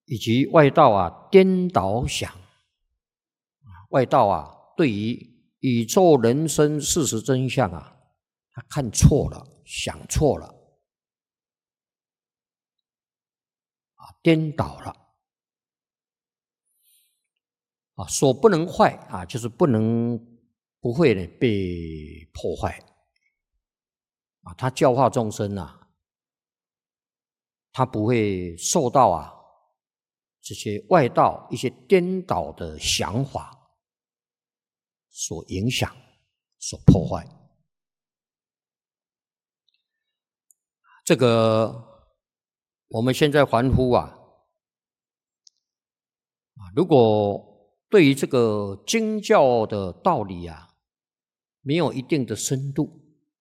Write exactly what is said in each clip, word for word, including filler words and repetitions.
以及外道啊颠倒想，外道啊对于宇宙人生事实真相啊，他看错了，想错了，啊，颠倒了，啊，所不能坏啊，就是不能不会呢被破坏，啊，他教化众生啊，他不会受到啊这些外道一些颠倒的想法所影响、所破坏。这个我们现在凡夫啊，如果对于这个经教的道理啊，没有一定的深度，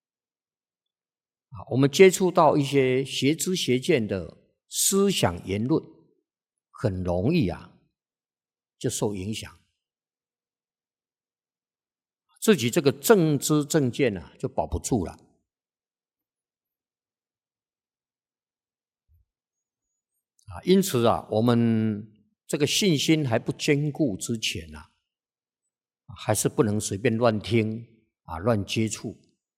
我们接触到一些邪知邪见的思想言论，很容易啊就受影响，自己这个正知正见啊就保不住了。啊，因此啊，我们这个信心还不坚固之前啊，还是不能随便乱听啊、乱接触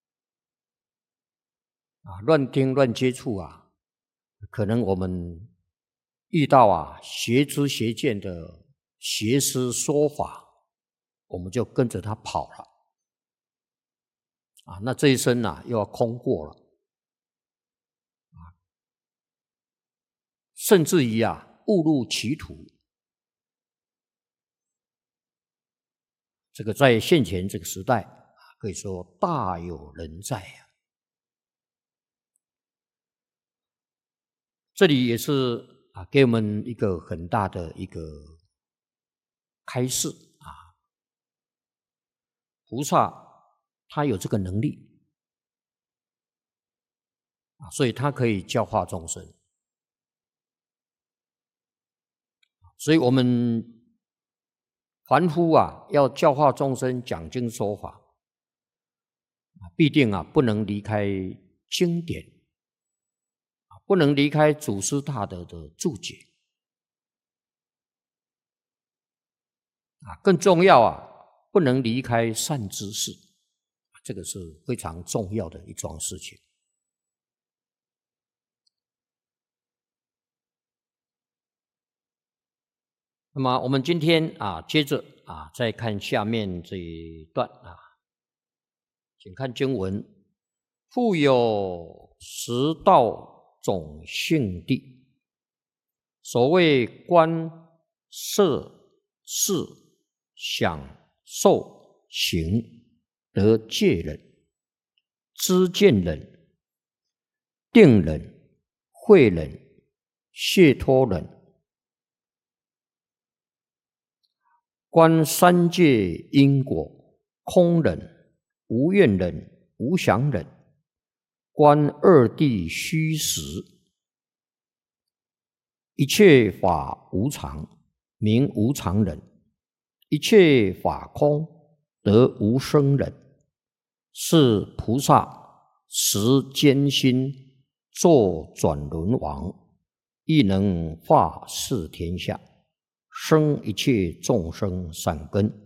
啊、乱听乱接触啊，可能我们遇到啊邪知邪见的邪师说法，我们就跟着他跑了啊，那这一生啊又要空过了啊，甚至于啊误入歧途。这个在现前这个时代，可以说大有人在啊。这里也是啊，给我们一个很大的一个开示啊。菩萨他有这个能力啊，所以他可以教化众生。所以我们凡夫啊，要教化众生、讲经说法，必定啊不能离开经典，不能离开祖师大德的注解啊，更重要啊，不能离开善知识，这个是非常重要的一桩事情。那么我们今天啊，接着啊，再看下面这一段啊，请看经文：复有十道种性地，所谓观、色、识、想、受、行，得戒忍、知见忍、定忍、慧忍、解脱忍。观三界因果，空忍、无愿忍、无想忍；观二谛虚实，一切法无常，名无常忍；一切法空，得无生忍。是菩萨实艰辛，作转轮王，亦能化世天下，生一切众生善根。